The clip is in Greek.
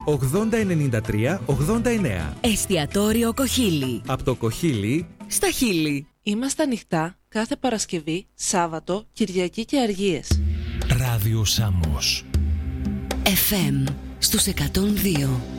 8093 89. Εστιατόριο Κοχύλι. Από το Κοχύλι στα Χίλι. Είμαστε ανοιχτά κάθε Παρασκευή, Σάββατο, Κυριακή και Αργίες. Ράδιο Σάμος FM στους 102.